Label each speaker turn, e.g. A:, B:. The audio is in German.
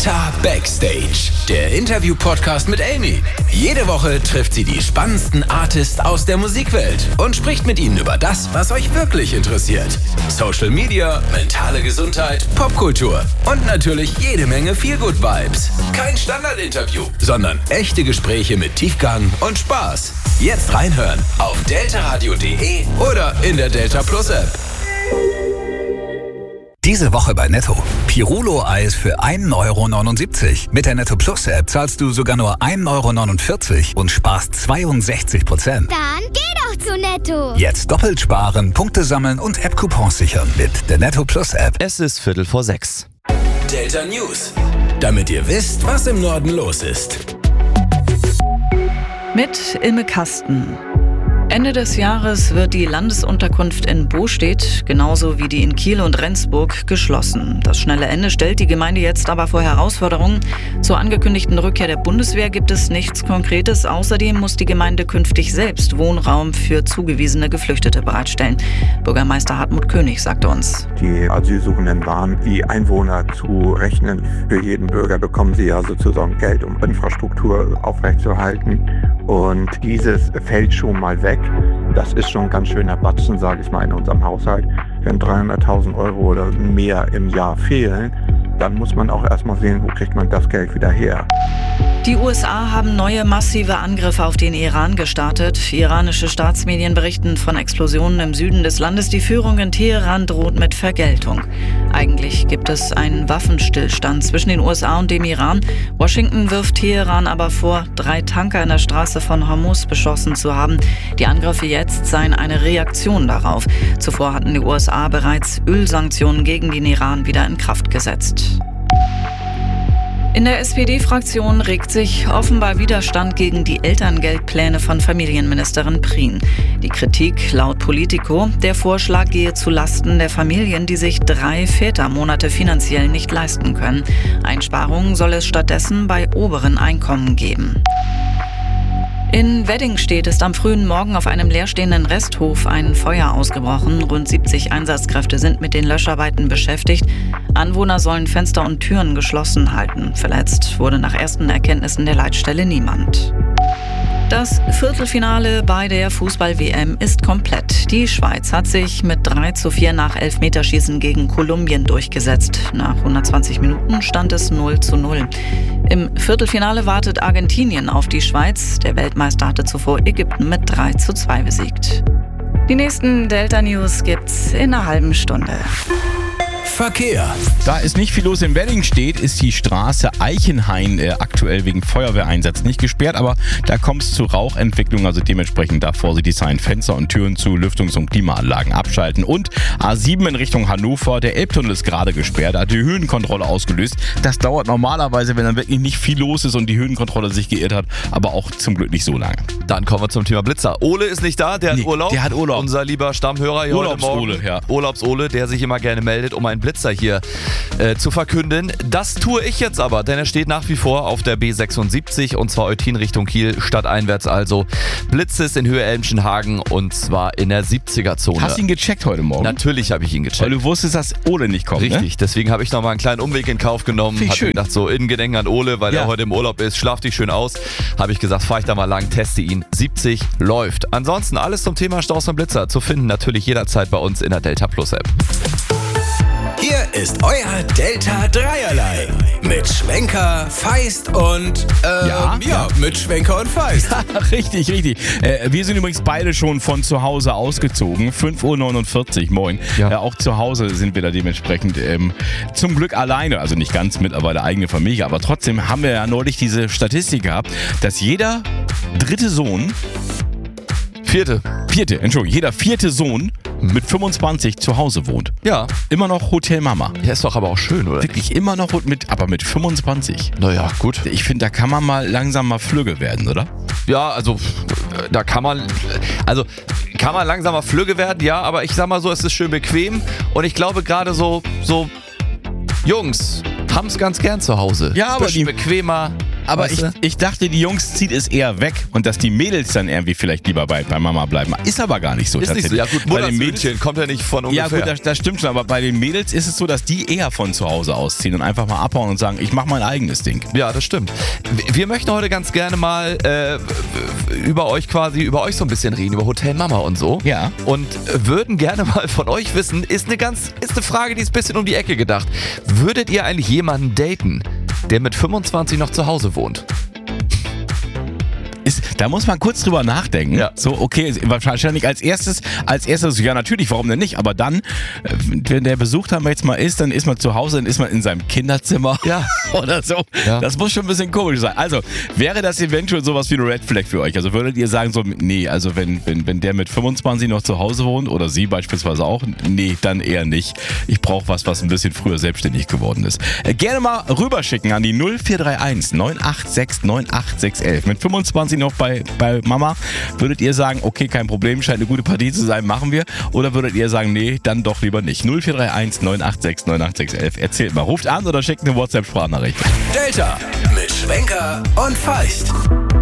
A: Delta Backstage, der Interview-Podcast mit Amy. Jede Woche trifft sie die spannendsten Artists aus der Musikwelt und spricht mit ihnen über das, was euch wirklich interessiert. Social Media, mentale Gesundheit, Popkultur und natürlich jede Menge Feel-Good-Vibes. Kein Standardinterview, sondern echte Gespräche mit Tiefgang und Spaß. Jetzt reinhören auf deltaradio.de oder in der Delta Plus App.
B: Diese Woche bei Netto. Pirulo-Eis für 1,79 €. Mit der Netto Plus App zahlst du sogar nur 1,49 € und sparst 62%.
C: Dann geh doch zu Netto.
B: Jetzt doppelt sparen, Punkte sammeln und App-Coupons sichern mit der Netto Plus App.
D: Es ist 5:45.
A: Delta News, damit ihr wisst, was im Norden los ist.
E: Mit Ilme Kasten. Ende des Jahres wird die Landesunterkunft in Bostedt, genauso wie die in Kiel und Rendsburg, geschlossen. Das schnelle Ende stellt die Gemeinde jetzt aber vor Herausforderungen. Zur angekündigten Rückkehr der Bundeswehr gibt es nichts Konkretes. Außerdem muss die Gemeinde künftig selbst Wohnraum für zugewiesene Geflüchtete bereitstellen. Bürgermeister Hartmut König sagte uns:
F: Die Asylsuchenden waren wie Einwohner zu rechnen. Für jeden Bürger bekommen sie ja sozusagen Geld, um Infrastruktur aufrechtzuerhalten. Und dieses fällt schon mal weg. Das ist schon ein ganz schöner Batzen, sage ich mal, in unserem Haushalt. Wenn 300.000 € oder mehr im Jahr fehlen, dann muss man auch erstmal sehen, wo kriegt man das Geld wieder her.
E: Die USA haben neue massive Angriffe auf den Iran gestartet. Iranische Staatsmedien berichten von Explosionen im Süden des Landes. Die Führung in Teheran droht mit Vergeltung. Eigentlich gibt es einen Waffenstillstand zwischen den USA und dem Iran. Washington wirft Teheran aber vor, 3 Tanker in der Straße von Hormuz beschossen zu haben. Die Angriffe jetzt seien eine Reaktion darauf. Zuvor hatten die USA bereits Ölsanktionen gegen den Iran wieder in Kraft gesetzt. In der SPD-Fraktion regt sich offenbar Widerstand gegen die Elterngeldpläne von Familienministerin Prien. Die Kritik laut Politico: Der Vorschlag gehe zu Lasten der Familien, die sich 3 Vätermonate finanziell nicht leisten können. Einsparungen soll es stattdessen bei oberen Einkommen geben. In Weddingstedt ist am frühen Morgen auf einem leerstehenden Resthof ein Feuer ausgebrochen. Rund 70 Einsatzkräfte sind mit den Löscharbeiten beschäftigt. Anwohner sollen Fenster und Türen geschlossen halten. Verletzt wurde nach ersten Erkenntnissen der Leitstelle niemand. Das Viertelfinale bei der Fußball-WM ist komplett. Die Schweiz hat sich mit 3:4 nach Elfmeterschießen gegen Kolumbien durchgesetzt. Nach 120 Minuten stand es 0:0. Im Viertelfinale wartet Argentinien auf die Schweiz. Der Weltmeister hatte zuvor Ägypten mit 3:2 besiegt. Die nächsten Delta News gibt's in einer halben Stunde.
A: Verkehr.
G: Da ist nicht viel los in Weddingstedt, ist die Straße Eichenhain aktuell wegen Feuerwehreinsatz nicht gesperrt, aber da kommt es zu Rauchentwicklung, also dementsprechend da vorsichtig sein, Fenster und Türen zu, Lüftungs- und Klimaanlagen abschalten. Und A7 in Richtung Hannover, der Elbtunnel ist gerade gesperrt, da hat die Höhenkontrolle ausgelöst. Das dauert normalerweise, wenn dann wirklich nicht viel los ist und die Höhenkontrolle sich geirrt hat, aber auch zum Glück nicht so lange.
D: Dann kommen wir zum Thema Blitzer. Ole ist nicht da, der hat Urlaub.
G: Der hat Urlaub.
D: Unser lieber Stammhörer hier heute Morgen.
G: Urlaubs-Ole, ja.
D: Urlaubs-Ole, der sich immer gerne meldet, um einen Blitzer hier zu verkünden. Das tue ich jetzt aber, denn er steht nach wie vor auf der B76 und zwar Eutin Richtung Kiel, stadteinwärts also. Blitz ist in Höhe Elmschenhagen und zwar in der 70er-Zone.
G: Hast du ihn gecheckt heute Morgen?
D: Natürlich habe ich ihn gecheckt.
G: Weil du wusstest, dass Ole nicht kommt,
D: Richtig,
G: ne?
D: Deswegen habe ich nochmal einen kleinen Umweg in Kauf genommen. Habe gedacht, so in Gedenken an Ole, weil er heute im Urlaub ist, schlaf dich schön aus. Habe ich gesagt, fahre ich da mal lang, teste ihn. 70 läuft. Ansonsten alles zum Thema Staus und Blitzer zu finden natürlich jederzeit bei uns in der Delta Plus App.
A: Hier ist euer Delta Dreierlei. Mit Schwenker, Feist und, mit Schwenker und Feist.
G: Richtig. Wir sind übrigens beide schon von zu Hause ausgezogen. 5:49 Uhr, moin.
D: Ja.
G: Auch zu Hause sind wir da dementsprechend zum Glück alleine. Also nicht ganz mittlerweile eigene Familie, aber trotzdem haben wir ja neulich diese Statistik gehabt, dass jeder dritte Sohn... Jeder vierte Sohn mit 25 zu Hause wohnt.
D: Ja.
G: Immer noch Hotel Mama.
D: Ja, ist doch aber auch schön, oder?
G: Wirklich immer noch aber mit 25.
D: Naja, gut.
G: Ich finde, da kann man mal langsam mal flügge werden, oder?
D: Ja, also da kann man langsamer flügge werden, ja, aber ich sag mal so, es ist schön bequem und ich glaube gerade so Jungs haben es ganz gern zu Hause.
G: Ja, aber
D: bisschen bequemer.
G: Aber
D: weißt du?
G: ich dachte, die Jungs zieht es eher weg und dass die Mädels dann irgendwie vielleicht lieber bei Mama bleiben. Ist aber gar nicht so.
D: Ist nicht so. Ja gut,
G: Bei den
D: Muttersöhnchen kommt ja nicht von
G: Ja
D: ungefähr.
G: gut, das stimmt schon, aber bei den Mädels ist es so, dass die eher von zu Hause ausziehen und einfach mal abhauen und sagen, ich mache mein eigenes Ding.
D: Ja, das stimmt. Wir möchten heute ganz gerne mal über euch so ein bisschen reden, über Hotel Mama und so.
G: Ja.
D: Und würden gerne mal von euch wissen, ist eine Frage, die ist ein bisschen um die Ecke gedacht. Würdet ihr eigentlich jemanden daten, der mit 25 noch zu Hause wohnt?
G: Da muss man kurz drüber nachdenken.
D: Ja.
G: So, okay, wahrscheinlich als erstes, ja natürlich, warum denn nicht? Aber dann, wenn der Besuch dann jetzt mal ist, dann ist man zu Hause, dann ist man in seinem Kinderzimmer
D: Ja.
G: oder so.
D: Ja.
G: Das muss schon ein bisschen komisch sein. Also, wäre das eventuell sowas wie eine Red Flag für euch? Also würdet ihr sagen so, nee, also wenn der mit 25 noch zu Hause wohnt oder sie beispielsweise auch, nee, dann eher nicht. Ich brauche was ein bisschen früher selbstständig geworden ist. Gerne mal rüberschicken an die 0431 986 98611. Mit 25 noch bei Mama, würdet ihr sagen, okay, kein Problem, scheint eine gute Partie zu sein, machen wir? Oder würdet ihr sagen, nee, dann doch lieber nicht? 0431 986 98611. Erzählt mal, ruft an oder schickt eine WhatsApp-Sprachnachricht.
A: Delta mit Schwenker und Feist.